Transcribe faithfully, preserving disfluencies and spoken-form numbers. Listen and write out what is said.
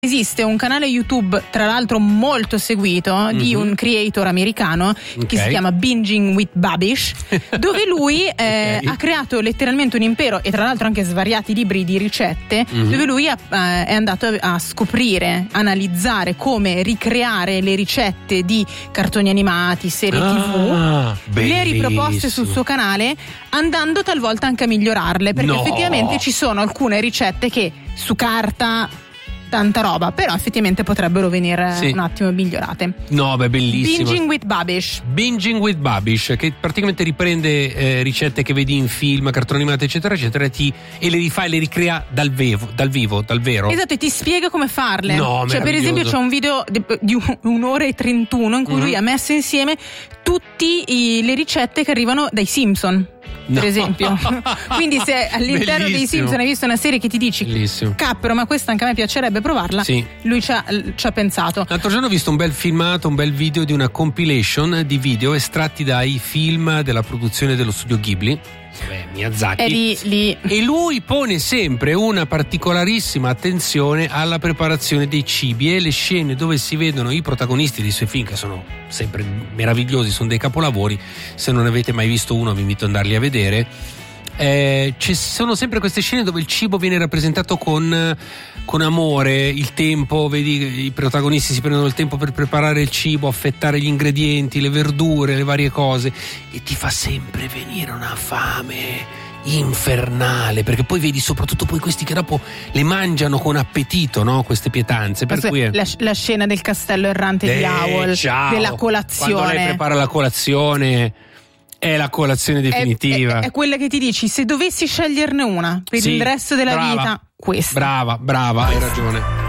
Esiste un canale YouTube, tra l'altro molto seguito, mm-hmm. di un creator americano okay. che si chiama Binging with Babish, dove lui eh, okay. ha creato letteralmente un impero, e tra l'altro anche svariati libri di ricette, mm-hmm. dove lui ha, eh, è andato a scoprire, analizzare come ricreare le ricette di cartoni animati, serie ah, tivù, le ha riproposte sul suo canale, andando talvolta anche a migliorarle, perché no. effettivamente ci sono alcune ricette che su carta tanta roba, però effettivamente potrebbero venire sì. un attimo migliorate. No, beh, bellissimo. Binging with Babish. Binging with Babish, che praticamente riprende eh, ricette che vedi in film, cartoni animati, eccetera, eccetera, ti, e le rifà e le ricrea dal vivo, dal vivo, dal vero. Esatto, e ti spiega come farle. No, cioè, per esempio, c'è un video di, di un'ora e trentuno in cui mm-hmm. lui ha messo insieme tutte le ricette che arrivano dai Simpson. No. Per esempio, quindi se all'interno Bellissimo. dei Simpson hai visto una serie che ti dici Bellissimo. cappero, ma questa anche a me piacerebbe provarla, sì. lui ci ha, ci ha pensato. L'altro giorno ho visto un bel filmato, un bel video di una compilation di video estratti dai film della produzione dello studio Ghibli. Beh, Miyazaki. E, lì, lì. E lui pone sempre una particolarissima attenzione alla preparazione dei cibi, e le scene dove si vedono i protagonisti dei suoi film, che sono sempre meravigliosi, sono dei capolavori. Se non avete mai visto uno vi invito ad andarli a vedere. Eh, ci sono sempre queste scene dove il cibo viene rappresentato con, con amore, il tempo, vedi, i protagonisti si prendono il tempo per preparare il cibo, affettare gli ingredienti, le verdure, le varie cose, e ti fa sempre venire una fame infernale, perché poi vedi soprattutto poi questi che dopo le mangiano con appetito, no? Queste pietanze, per cui è... la, la scena del castello errante eh, di Howl, ciao. della colazione, quando lei prepara la colazione è la colazione definitiva, è, è, è quella che ti dici, se dovessi sceglierne una per sì, il resto della brava, vita, questa. Brava, brava, hai ragione.